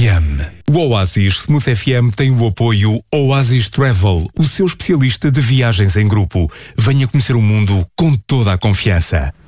FM. O Oasis Smooth FM tem o apoio Oasis Travel, o seu especialista de viagens em grupo. Venha conhecer o mundo com toda a confiança.